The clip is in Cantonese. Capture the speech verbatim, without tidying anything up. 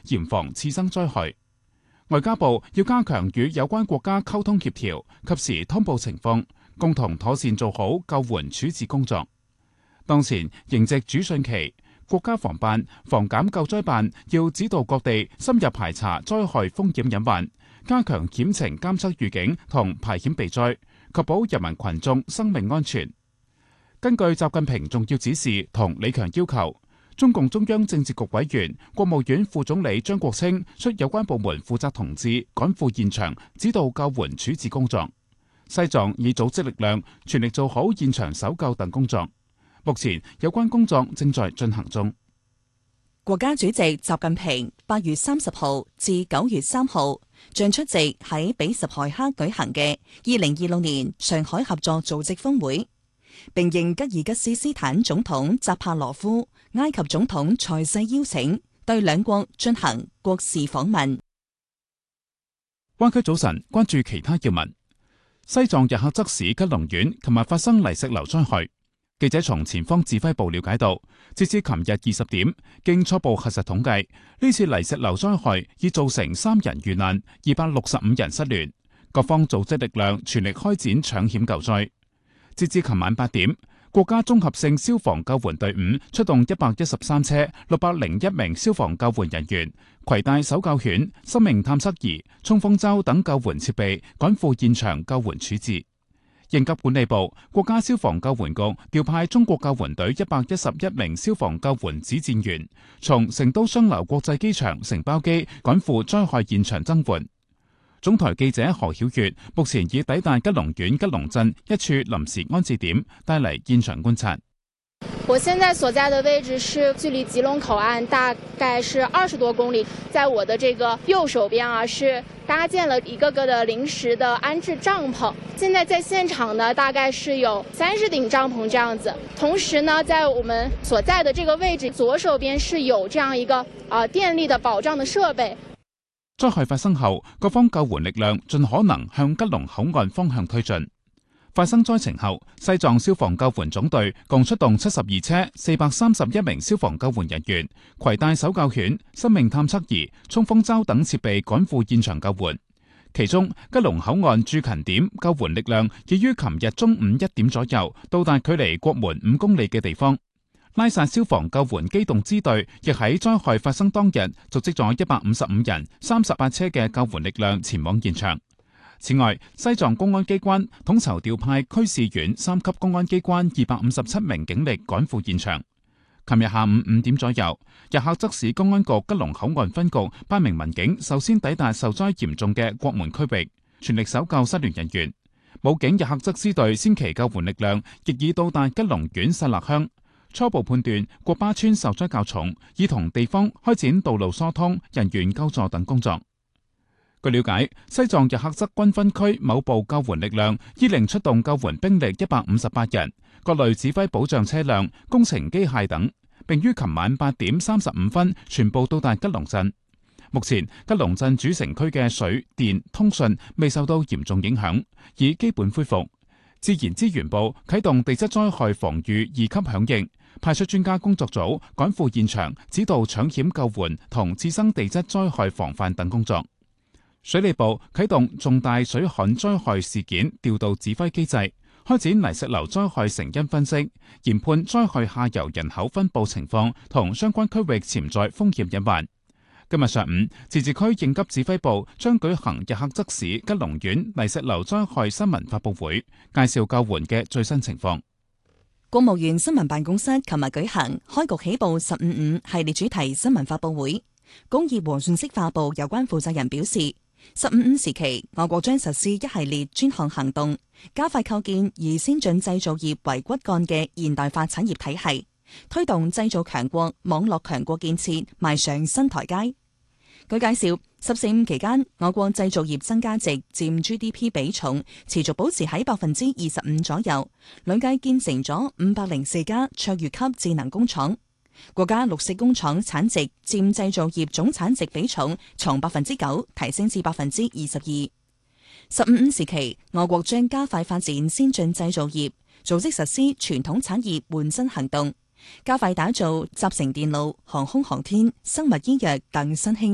嚴防次生災害。外交部要加強與有關國家溝通協調，及時通報情況，共同妥善做好救援處置工作。當前迎值主汛期，國家防辦、防減救災辦要指導各地深入排查災害風險隱患，加強險情監測預警同排險避災，確保人民群眾生命安全。根據習近平重要指示同李強要求，中共中央政治局委員、國務院副總理張國清率有關部門負責同志趕赴現場指導救援處置工作。西藏已組織力量全力做好現場搜救等工作。目前有關工作正在進行中。 國家主席習近平八月三十號至九月三號將出席喺比什凱克舉行嘅二零二六年上海合作組織峰會，並應吉爾吉斯斯坦總統扎帕羅夫、埃及總統塞西邀請，對兩國進行國事訪問。 灣區早晨關注其他要聞。西藏日喀則市吉龍縣琴日發生泥石流災害。記者從前方指揮部了解到，截至琴日二十點，經初步核實統計，呢次泥石流災害已造成三人遇難，二百六十五人失聯。各方組織力量全力開展搶險救災。截至琴晚八點，國家綜合性消防救援隊伍出動一百一十三車、六百零一名消防救援人員，攜帶搜救犬、生命探測儀、衝鋒舟等救援設備，趕赴現場救援處置。應急管理部、國家消防救援局調派中國救援隊一百一十一名消防救援指戰員，從成都雙流國際機場承包機趕赴災害現場增援。總台記者何曉月目前已抵達吉龍縣吉龍鎮一處臨時安置點，帶嚟現場觀察。 我現在所在的位置是距離吉隆口岸大概是二十多公里，在我的這個右手邊啊，是搭建了一個個的臨時的安置帳篷。現在在現場呢，大概是有三十頂帳篷這樣子。同時呢，在我們所在的這個位置左手邊是有這樣一個啊電力的保障的設備。 災害發生後，各方救援力量盡可能向吉隆口岸方向推進。發生災情後，西藏消防救援總隊共出動七十二車、四百三十一名消防救援人員，攜帶搜救犬、生命探測儀、衝鋒舟等設備趕赴現場救援。其中，吉隆口岸駐勤點救援力量已於琴日中午一點左右到達距離國門五公里嘅地方。拉薩消防救援機動支隊亦喺災害發生當日組織咗一百五十五人、三十八車嘅救援力量前往現場。此外，西藏公安機關統籌調派區市縣三級公安機關二百五十七名警力趕赴現場。琴日下午五點左右，日喀則市公安局吉隆口岸分局八名民警首先抵達受災嚴重嘅國門區域，全力搜救失聯人員。武警日喀則支隊先期救援力量亦已到達吉隆縣薩勒鄉。初步判斷國巴村受災較重，已同地方開展道路疏通、人員救助等工作。據了解，西藏日喀則軍分區某部救援力量依令出動救援兵力一百五十八人，各類指揮保障車輛、工程機械等，並於琴晚八點三十五分全部到達吉隆鎮。目前吉隆鎮主城區嘅水電通訊未受到嚴重影響，已基本恢復。自然資源部啟動地質災害防禦二級響應，派出專家工作組趕赴現場指導搶險救援同次生地質災害防範等工作。水利部啟動重大水旱災害事件調度指揮機制，開展泥石流災害成因分析，研判災害下游人口分佈情況同相關區域潛在風險隱患。今日上午，自治區應急指揮部將舉行日喀則市吉龍縣泥石流災害新聞發佈會，介紹救援嘅最新情況。 國務院新聞辦公室琴日舉行開局起步十五五系列主題新聞發佈會，工業和信息化部有關負責人表示，十五五時期，我國將實施一系列專項行動，加快構建以先進製造業為骨幹嘅現代化產業體系，推動製造強國、網絡強國建設邁上新台階。據介紹，十四五期間，我國製造業增加值佔 G D P 比重持續保持喺百分之二十五左右，累計建成咗五百零四家卓越級智能工廠。國家綠色工廠產值佔製造業總產值比重從百分之九提升至百分之二十二。十五五時期，我國將加快發展先進製造業，組織實施傳統產業換新行動，加快打造集成電路、航空航天、生物醫藥等新興